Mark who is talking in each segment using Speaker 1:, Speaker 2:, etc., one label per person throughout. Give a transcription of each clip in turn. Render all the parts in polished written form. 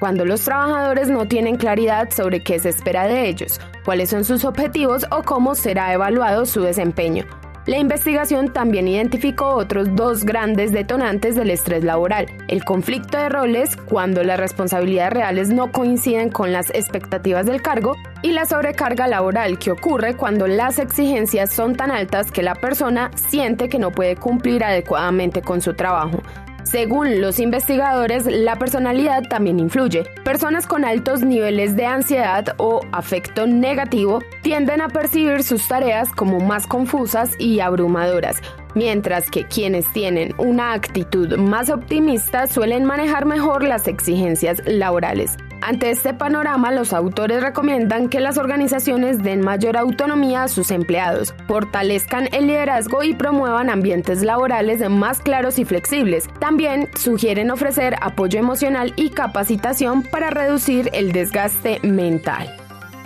Speaker 1: cuando los trabajadores no tienen claridad sobre qué se espera de ellos, cuáles son sus objetivos o cómo será evaluado su desempeño. La investigación también identificó otros 2 grandes detonantes del estrés laboral: el conflicto de roles, cuando las responsabilidades reales no coinciden con las expectativas del cargo, y la sobrecarga laboral, que ocurre cuando las exigencias son tan altas que la persona siente que no puede cumplir adecuadamente con su trabajo. Según los investigadores, la personalidad también influye. Personas con altos niveles de ansiedad o afecto negativo tienden a percibir sus tareas como más confusas y abrumadoras, mientras que quienes tienen una actitud más optimista suelen manejar mejor las exigencias laborales. Ante este panorama, los autores recomiendan que las organizaciones den mayor autonomía a sus empleados, fortalezcan el liderazgo y promuevan ambientes laborales más claros y flexibles. También sugieren ofrecer apoyo emocional y capacitación para reducir el desgaste mental.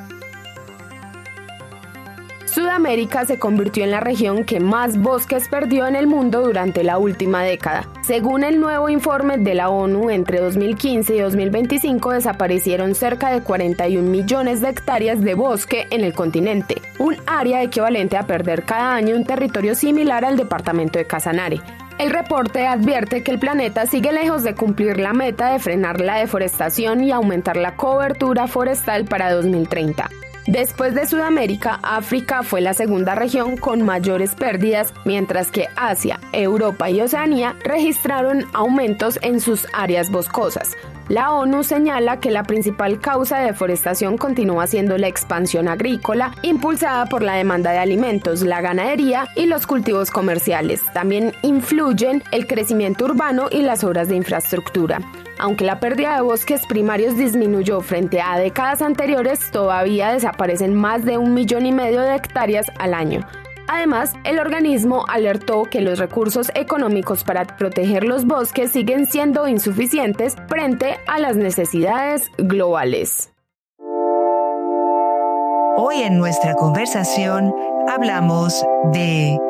Speaker 1: Sudamérica se convirtió en la región que más bosques perdió en el mundo durante la última década. Según el nuevo informe de la ONU, entre 2015 y 2025 desaparecieron cerca de 41 millones de hectáreas de bosque en el continente, un área equivalente a perder cada año un territorio similar al departamento de Casanare. El reporte advierte que el planeta sigue lejos de cumplir la meta de frenar la deforestación y aumentar la cobertura forestal para 2030. Después de Sudamérica, África fue la segunda región con mayores pérdidas, mientras que Asia, Europa y Oceanía registraron aumentos en sus áreas boscosas. La ONU señala que la principal causa de deforestación continúa siendo la expansión agrícola, impulsada por la demanda de alimentos, la ganadería y los cultivos comerciales. También influyen el crecimiento urbano y las obras de infraestructura. Aunque la pérdida de bosques primarios disminuyó frente a décadas anteriores, todavía desaparecen más de 1,5 millones de hectáreas al año. Además, el organismo alertó que los recursos económicos para proteger los bosques siguen siendo insuficientes frente a las necesidades globales.
Speaker 2: Hoy en nuestra conversación hablamos de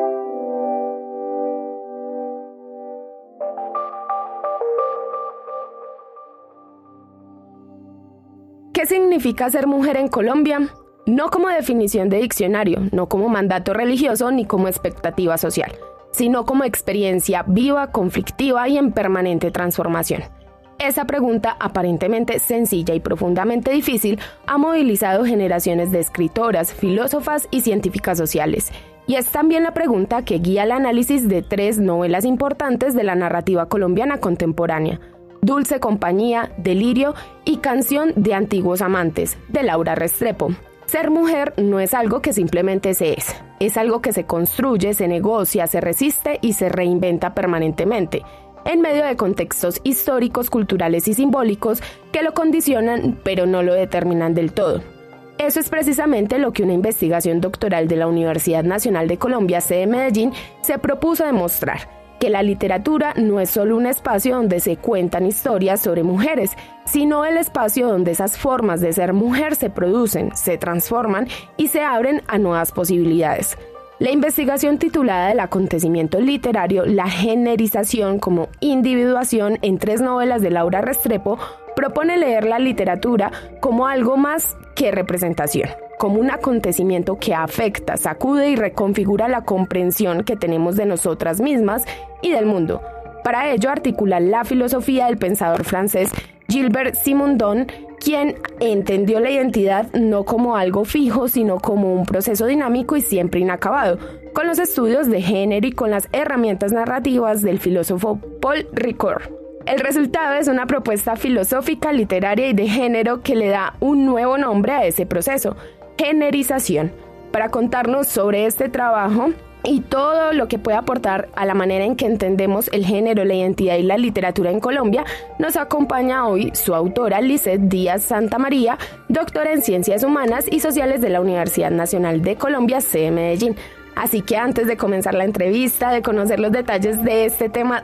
Speaker 1: ¿qué significa ser mujer en Colombia? No como definición de diccionario, no como mandato religioso ni como expectativa social, sino como experiencia viva, conflictiva y en permanente transformación. Esa pregunta, aparentemente sencilla y profundamente difícil, ha movilizado generaciones de escritoras, filósofas y científicas sociales. Y es también la pregunta que guía el análisis de 3 novelas importantes de la narrativa colombiana contemporánea: Dulce Compañía, Delirio y Canción de Antiguos Amantes, de Laura Restrepo. Ser mujer no es algo que simplemente se es algo que se construye, se negocia, se resiste y se reinventa permanentemente, en medio de contextos históricos, culturales y simbólicos que lo condicionan, pero no lo determinan del todo. Eso es precisamente lo que una investigación doctoral de la Universidad Nacional de Colombia, sede Medellín, se propuso demostrar: que la literatura no es solo un espacio donde se cuentan historias sobre mujeres, sino el espacio donde esas formas de ser mujer se producen, se transforman y se abren a nuevas posibilidades. La investigación titulada del acontecimiento literario, la generización como individuación, en 3 novelas de Laura Restrepo, propone leer la literatura como algo más que representación, como un acontecimiento que afecta, sacude y reconfigura la comprensión que tenemos de nosotras mismas y del mundo. Para ello articula la filosofía del pensador francés Gilbert Simondon, quien entendió la identidad no como algo fijo, sino como un proceso dinámico y siempre inacabado, con los estudios de género y con las herramientas narrativas del filósofo Paul Ricoeur. El resultado es una propuesta filosófica, literaria y de género que le da un nuevo nombre a ese proceso: generización. Para contarnos sobre este trabajo y todo lo que puede aportar a la manera en que entendemos el género, la identidad y la literatura en Colombia, nos acompaña hoy su autora Lizeth Díaz Santamaría, doctora en Ciencias Humanas y Sociales de la Universidad Nacional de Colombia, sede Medellín. Así que antes de comenzar la entrevista, de conocer los detalles de este tema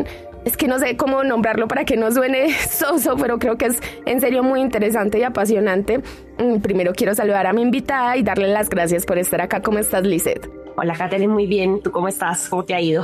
Speaker 1: es que no sé cómo nombrarlo para que no suene soso, pero creo que es en serio muy interesante y apasionante. Primero quiero saludar a mi invitada y darle las gracias por estar acá. ¿Cómo estás, Lizeth?
Speaker 3: Hola, Katherine, muy bien. ¿Tú cómo estás? ¿Cómo te ha ido?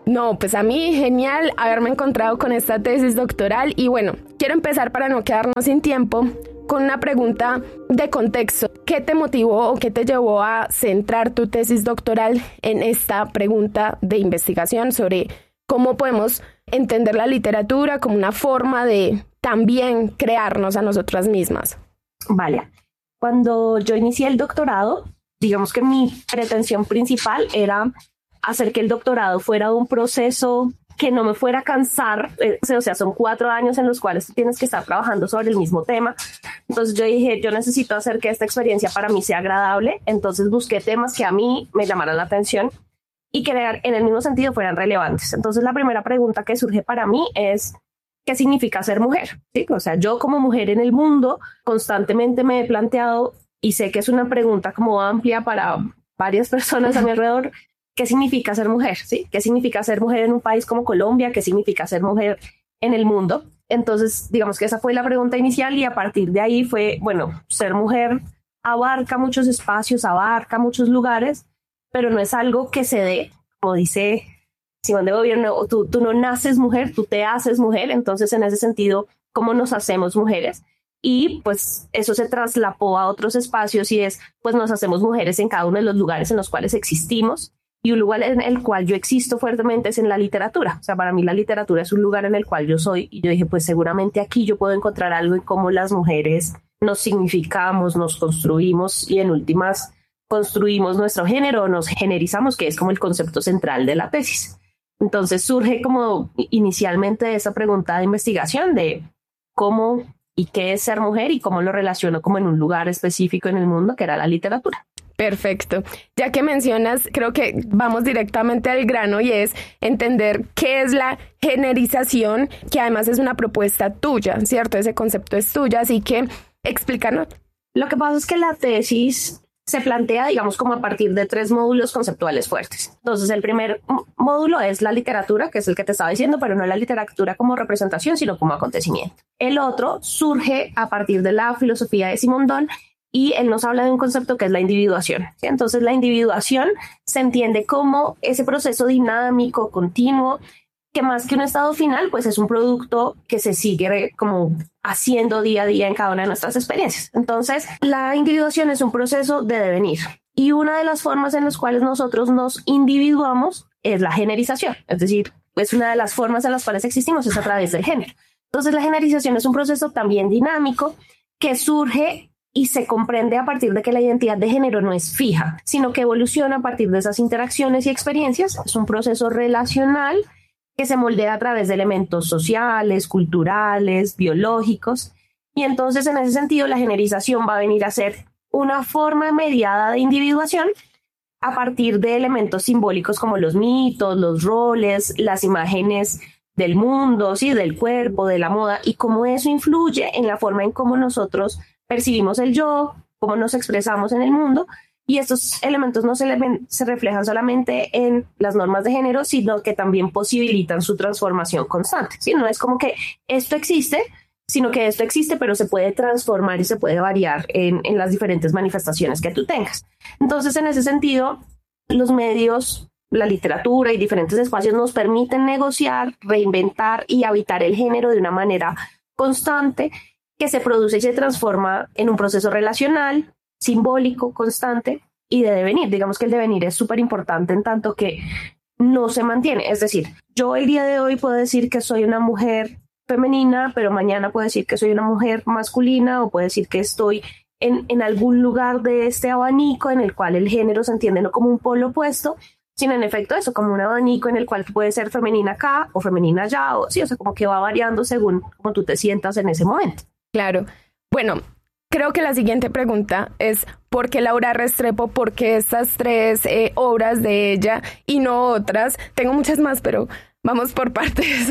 Speaker 1: No, pues a mí genial haberme encontrado con esta tesis doctoral y bueno, quiero empezar para no quedarnos sin tiempo con una pregunta de contexto. ¿Qué te motivó o qué te llevó a centrar tu tesis doctoral en esta pregunta de investigación sobre cómo podemos entender la literatura como una forma de también crearnos a nosotras mismas?
Speaker 3: Vale, cuando yo inicié el doctorado, digamos que mi pretensión principal era hacer que el doctorado fuera un proceso que no me fuera a cansar, o sea, son 4 años en los cuales tú tienes que estar trabajando sobre el mismo tema. Entonces yo dije, yo necesito hacer que esta experiencia para mí sea agradable, entonces busqué temas que a mí me llamaran la atención y que en el mismo sentido fueran relevantes. Entonces la primera pregunta que surge para mí es, ¿qué significa ser mujer? ¿Sí? O sea, yo como mujer en el mundo constantemente me he planteado, y sé que es una pregunta como amplia para varias personas a mi alrededor, ¿qué significa ser mujer? ¿Sí? ¿Qué significa ser mujer en un país como Colombia? ¿Qué significa ser mujer en el mundo? Entonces, digamos que esa fue la pregunta inicial y a partir de ahí fue, bueno, ser mujer abarca muchos espacios, abarca muchos lugares, pero no es algo que se dé, como dice Simón de Gobierno, tú no naces mujer, tú te haces mujer. Entonces, en ese sentido, ¿cómo nos hacemos mujeres? Y pues eso se traslapó a otros espacios y es, pues nos hacemos mujeres en cada uno de los lugares en los cuales existimos. Y un lugar en el cual yo existo fuertemente es en la literatura. O sea, para mí la literatura es un lugar en el cual yo soy. Y yo dije, pues seguramente aquí yo puedo encontrar algo en cómo las mujeres nos significamos, nos construimos y en últimas construimos nuestro género, nos generizamos, que es como el concepto central de la tesis. Entonces surge como inicialmente esa pregunta de investigación de cómo y qué es ser mujer y cómo lo relaciono como en un lugar específico en el mundo, que era la literatura.
Speaker 1: Perfecto. Ya que mencionas, creo que vamos directamente al grano y es entender qué es la generización, que además es una propuesta tuya, ¿cierto? Ese concepto es tuya, así que explícanos.
Speaker 3: Lo que pasa es que la tesis se plantea, digamos, como a partir de 3 módulos conceptuales fuertes. Entonces, el primer módulo es la literatura, que es el que te estaba diciendo, pero no la literatura como representación, sino como acontecimiento. El otro surge a partir de la filosofía de Simondon, y él nos habla de un concepto que es la individuación, ¿sí? Entonces la individuación se entiende como ese proceso dinámico, continuo, que más que un estado final, pues es un producto que se sigue como haciendo día a día en cada una de nuestras experiencias. Entonces la individuación es un proceso de devenir. Y una de las formas en las cuales nosotros nos individuamos es la generización. Es decir, pues una de las formas en las cuales existimos es a través del género. Entonces la generización es un proceso también dinámico que surge y se comprende a partir de que la identidad de género no es fija, sino que evoluciona a partir de esas interacciones y experiencias. Es un proceso relacional que se moldea a través de elementos sociales, culturales, biológicos. Y entonces, en ese sentido, la generización va a venir a ser una forma mediada de individuación a partir de elementos simbólicos como los mitos, los roles, las imágenes del mundo, ¿sí? Del cuerpo, de la moda, y cómo eso influye en la forma en cómo nosotros percibimos el yo, cómo nos expresamos en el mundo, y estos elementos no se reflejan solamente en las normas de género, sino que también posibilitan su transformación constante, ¿sí? No es como que esto existe, sino que esto existe, pero se puede transformar y se puede variar en las diferentes manifestaciones que tú tengas. Entonces, en ese sentido, los medios, la literatura y diferentes espacios nos permiten negociar, reinventar y habitar el género de una manera constante, que se produce y se transforma en un proceso relacional, simbólico, constante y de devenir. Digamos que el devenir es súper importante en tanto que no se mantiene. Es decir, yo el día de hoy puedo decir que soy una mujer femenina, pero mañana puedo decir que soy una mujer masculina, o puedo decir que estoy en algún lugar de este abanico en el cual el género se entiende no como un polo opuesto, sino en efecto eso, como un abanico en el cual puede ser femenina acá o femenina allá, o sí, o sea, como que va variando según cómo tú te sientas en ese momento.
Speaker 1: Claro. Bueno, creo que la siguiente pregunta es ¿por qué Laura Restrepo? ¿Por qué estas 3 obras de ella y no otras? Tengo muchas más, pero vamos por partes.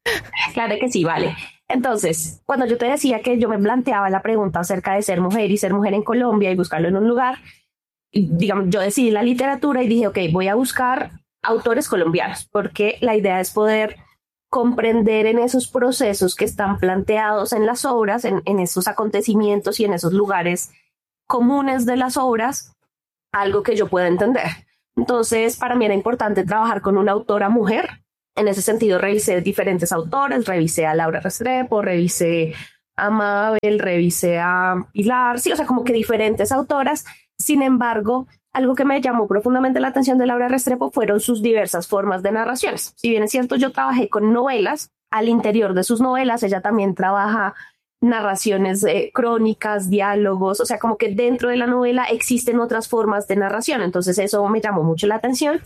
Speaker 3: Claro que sí, vale. Entonces, cuando yo te decía que yo me planteaba la pregunta acerca de ser mujer y ser mujer en Colombia y buscarlo en un lugar, digamos, yo decidí la literatura y dije, ok, voy a buscar autores colombianos, porque la idea es poder comprender en esos procesos que están planteados en las obras, en esos acontecimientos y en esos lugares comunes de las obras, algo que yo pueda entender. Entonces, para mí era importante trabajar con una autora mujer. En ese sentido, revisé diferentes autores, revisé a Laura Restrepo, revisé a Mabel, revisé a Pilar, sí, o sea, como que diferentes autoras. Sin embargo, algo que me llamó profundamente la atención de Laura Restrepo fueron sus diversas formas de narraciones. Si bien es cierto, yo trabajé con novelas, al interior de sus novelas ella también trabaja narraciones, crónicas, diálogos, o sea, como que dentro de la novela existen otras formas de narración. Entonces eso me llamó mucho la atención.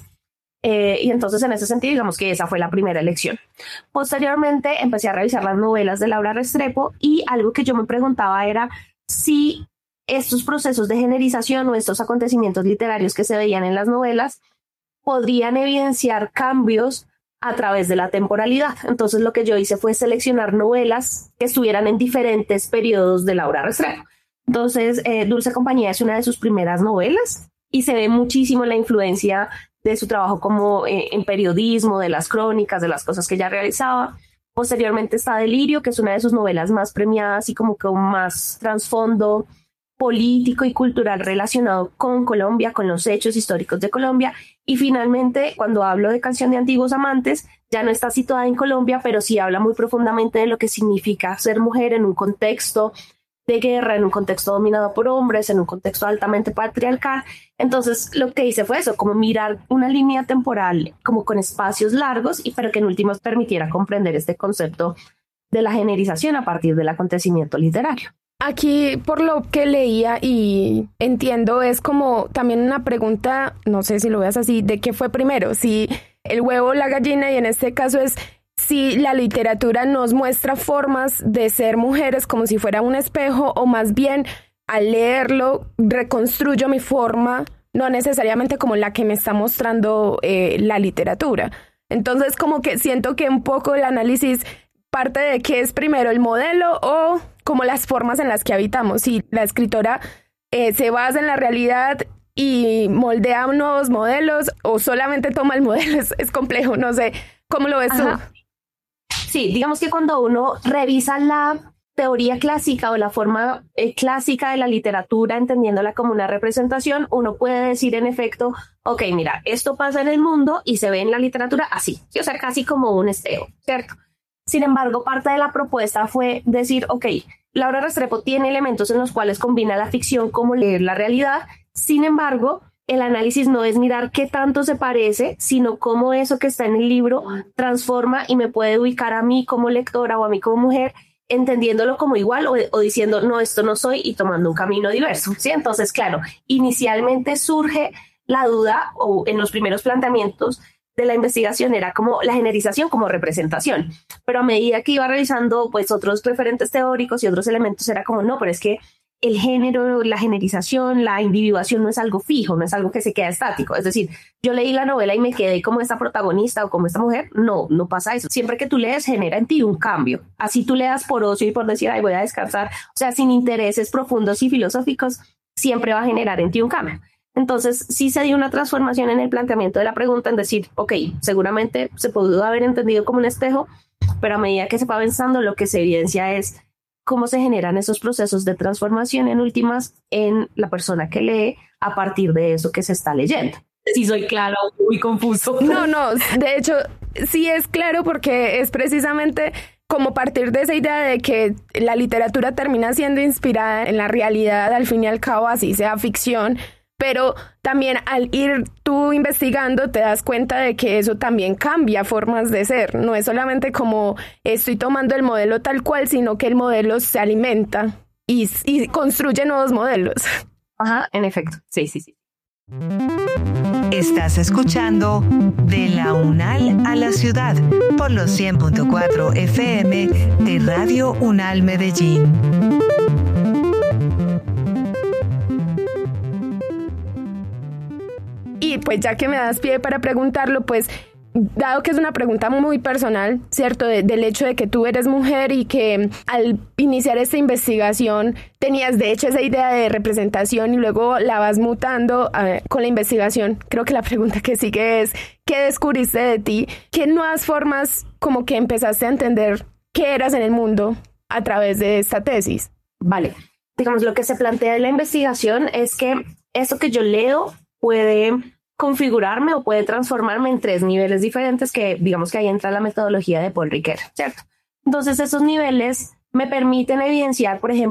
Speaker 3: Y entonces en ese sentido digamos que esa fue la primera elección. Posteriormente empecé a revisar las novelas de Laura Restrepo y algo que yo me preguntaba era si estos procesos de generización o estos acontecimientos literarios que se veían en las novelas podrían evidenciar cambios a través de la temporalidad. Entonces lo que yo hice fue seleccionar novelas que estuvieran en diferentes periodos de Laura Restrepo. Entonces Dulce Compañía es una de sus primeras novelas y se ve muchísimo la influencia de su trabajo como en periodismo, de las crónicas, de las cosas que ella realizaba. Posteriormente está Delirio, que es una de sus novelas más premiadas y como que un más trasfondo político y cultural relacionado con Colombia, con los hechos históricos de Colombia. Y finalmente, cuando hablo de Canción de Antiguos Amantes, ya no está situada en Colombia, pero sí habla muy profundamente de lo que significa ser mujer en un contexto de guerra, en un contexto dominado por hombres, en un contexto altamente patriarcal. Entonces lo que hice fue eso, como mirar una línea temporal como con espacios largos, y pero que en últimas permitiera comprender este concepto de la generización a partir del acontecimiento literario.
Speaker 1: Aquí, por lo que leía y entiendo, es como también una pregunta, no sé si lo veas así, de qué fue primero, si el huevo o la gallina, y en este caso es si la literatura nos muestra formas de ser mujeres como si fuera un espejo, o más bien al leerlo reconstruyo mi forma, no necesariamente como la que me está mostrando la literatura. Entonces como que siento que un poco el análisis parte de qué es primero, el modelo o como las formas en las que habitamos. Si la escritora se basa en la realidad y moldea nuevos modelos, o solamente toma el modelo, es complejo, no sé, ¿cómo lo ves tú?
Speaker 3: Sí, digamos que cuando uno revisa la teoría clásica o la forma clásica de la literatura, entendiéndola como una representación, uno puede decir en efecto, ok, mira, esto pasa en el mundo y se ve en la literatura así, ¿sí? O sea, casi como un espejo, ¿cierto? Sin embargo, parte de la propuesta fue decir, ok, Laura Restrepo tiene elementos en los cuales combina la ficción como leer la realidad. Sin embargo, el análisis no es mirar qué tanto se parece, sino cómo eso que está en el libro transforma y me puede ubicar a mí como lectora o a mí como mujer, entendiéndolo como igual o diciendo, no, esto no soy, y tomando un camino diverso, ¿sí? Entonces, claro, inicialmente surge la duda, o en los primeros planteamientos de la investigación era como la generización como representación, pero a medida que iba revisando pues otros referentes teóricos y otros elementos era como no, pero es que el género, la generización, la individuación no es algo fijo, no es algo que se queda estático. Es decir, yo leí la novela y me quedé como esta protagonista o como esta mujer. No, no pasa eso. Siempre que tú lees genera en ti un cambio. Así tú leas por ocio y por decir, ay, voy a descansar, o sea, sin intereses profundos y filosóficos, siempre va a generar en ti un cambio. Entonces, sí se dio una transformación en el planteamiento de la pregunta, en decir, ok, seguramente se pudo haber entendido como un espejo, pero a medida que se va avanzando, lo que se evidencia es cómo se generan esos procesos de transformación en últimas en la persona que lee a partir de eso que se está leyendo. Si soy clara o muy confuso.
Speaker 1: No, de hecho, sí es claro, porque es precisamente como partir de esa idea de que la literatura termina siendo inspirada en la realidad, al fin y al cabo, así sea ficción, pero también al ir tú investigando te das cuenta de que eso también cambia formas de ser. No es solamente como estoy tomando el modelo tal cual, sino que el modelo se alimenta y construye nuevos modelos.
Speaker 3: Ajá, en efecto. Sí.
Speaker 2: Estás escuchando De la UNAL a la Ciudad por los 100.4 FM de Radio UNAL Medellín.
Speaker 1: Y pues ya que me das pie para preguntarlo, pues dado que es una pregunta muy personal, ¿cierto? Del hecho de que tú eres mujer y que al iniciar esta investigación tenías de hecho esa idea de representación y luego la vas mutando con la investigación. Creo que la pregunta que sigue es, ¿qué descubriste de ti? ¿Qué nuevas formas como que empezaste a entender qué eras en el mundo a través de esta tesis?
Speaker 3: Vale, digamos, lo que se plantea en la investigación es que eso que yo leo puede configurarme o puede transformarme en 3 niveles diferentes que digamos que ahí entra la metodología de Paul Ricoeur, ¿cierto? Entonces esos niveles me permiten evidenciar, por ejemplo,